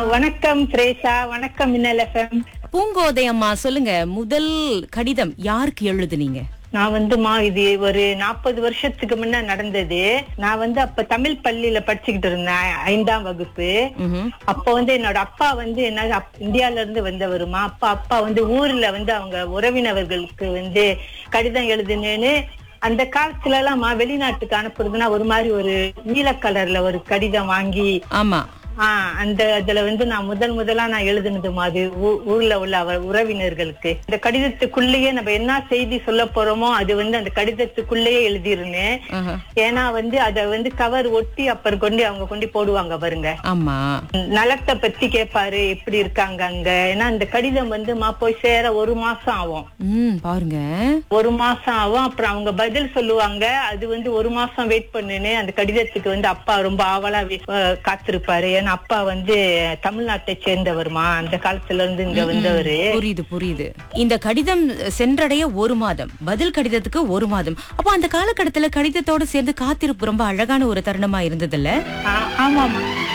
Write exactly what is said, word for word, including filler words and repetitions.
வணக்கம் திரேசா, வணக்கம் மின்னல் எஃப்எம். பூங்கோதை அம்மா, சொல்லுங்க, முதல் கடிதம் யாருக்கு எழுதுனீங்க? நான் வந்துமா இது ஒரு நாற்பது வருஷத்துக்கு முன்ன நடந்தது. நான் வந்து அப்ப தமிழ் பள்ளியில படிச்சுக்கிட்டு இருந்தேன், ஐந்தாம் வகுப்பு. அப்ப வந்து என்னோட அப்பா வந்து என்ன இந்தியால இருந்து வந்தவருமா. அப்பா அப்பா வந்து ஊர்ல வந்து அவங்க உறவினர்களுக்கு வந்து கடிதம் எழுதுனேன்னு. அந்த காலத்துல எல்லாம் வெளிநாட்டுக்கு அனுப்புறதுன்னா ஒரு மாதிரி ஒரு நீல கலர்ல ஒரு கடிதம் வாங்கி, ஆமா, ஆஹ் அந்த அதுல வந்து நான் முதல் முதலா நான் எழுதுனது மாதிரி ஊர்ல உள்ள அவர் உறவினர்களுக்கு. இந்த கடிதத்துக்குள்ளேயே நம்ம என்ன செய்தி சொல்ல போறோமோ அது வந்து அந்த கடிதத்துக்குள்ளேயே எழுதிருந்தேன். ஏன்னா வந்து அத வந்து கவர் ஒட்டி அப்புறம் கொண்டு அவங்க கொண்டு போடுவாங்க பாருங்க. ஆமா, நலத்தை பத்தி கேட்பாரு, எப்படி இருக்காங்க அங்க. ஏன்னா இந்த கடிதம் வந்து மா போய் சேர ஒரு மாசம் ஆகும். உம் பாருங்க, ஒரு மாசம் ஆகும். அப்புறம் அவங்க பதில் சொல்லுவாங்க. அது வந்து ஒரு மாசம் வெயிட் பண்ணுன்னு அந்த கடிதத்துக்கு வந்து அப்பா ரொம்ப ஆவலா காத்திருப்பாரு. அப்பா வந்து தமிழ்நாட்டை சேர்ந்தவருமா, அந்த காலத்துல இருந்து இங்க வந்தவரு. புரியுது புரியுது. இந்த கடிதம் சென்றடைய ஒரு மாதம், பதில் கடிதத்துக்கு ஒரு மாதம். அப்ப அந்த காலகட்டத்துல கடிதத்தோட சேர்ந்து காத்திருப்பு ரொம்ப அழகான ஒரு தருணமா இருந்தது இல்ல? ஆமாமா.